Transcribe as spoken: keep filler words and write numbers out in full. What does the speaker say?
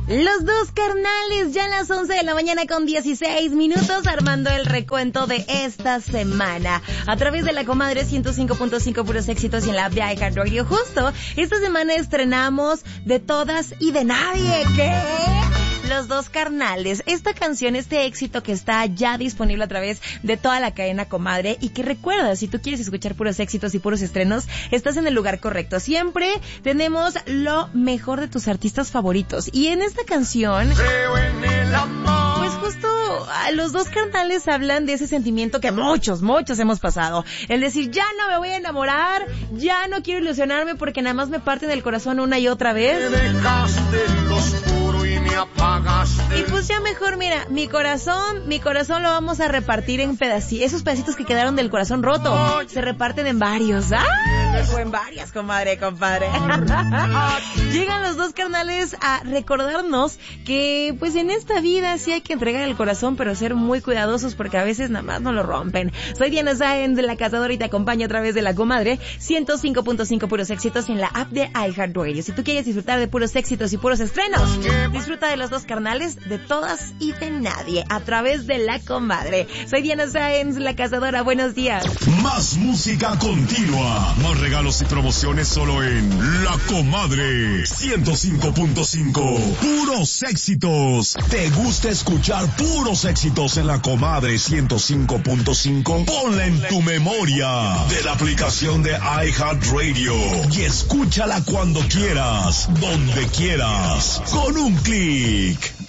Los dos carnales, ya a las once de la mañana con dieciséis minutos, armando el recuento de esta semana. A través de la Comadre ciento cinco punto cinco, puros éxitos, y en la app de iHeartRadio. Justo, esta semana estrenamos De Todas y de Nadie. ¿Qué? Los dos carnales. Esta canción, este éxito que está ya disponible a través de toda la cadena Comadre, y que recuerda, si tú quieres escuchar puros éxitos y puros estrenos, estás en el lugar correcto. Siempre tenemos lo mejor de tus artistas favoritos. Y en esta canción, Creo en el amor. pues justo a los dos carnales hablan de ese sentimiento que muchos, muchos hemos pasado. El decir, ya no me voy a enamorar, ya no quiero ilusionarme porque nada más me parten el corazón una y otra vez. Me dejaste en lo oscuro y me apagaste. Y pues ya mejor, mira, mi corazón, mi corazón lo vamos a repartir en pedacitos. Esos pedacitos que quedaron del corazón roto, se reparten en varios. ¡Ay! O en varias, comadre, compadre. Llegan los dos carnales a recordarnos que, pues en esta vida sí hay que entregar el corazón, pero ser muy cuidadosos porque a veces nada más no lo rompen. Soy Diana Sáenz de La Cazadora y te acompaño a través de la Comadre ciento cinco punto cinco, puros éxitos, en la app de iHeartRadio. Si tú quieres disfrutar de puros éxitos y puros estrenos, disfruta de los dos carnales, De Todas y de Nadie, a través de la Comadre. Soy Diana Sáenz, La Cazadora. Buenos días. Más música continua, más regalos y promociones solo en La Comadre ciento cinco punto cinco. Puros éxitos. ¿Te gusta escuchar puros éxitos en La Comadre ciento cinco punto cinco? Ponla en tu memoria de la aplicación de iHeartRadio y escúchala cuando quieras, donde quieras, con un clic.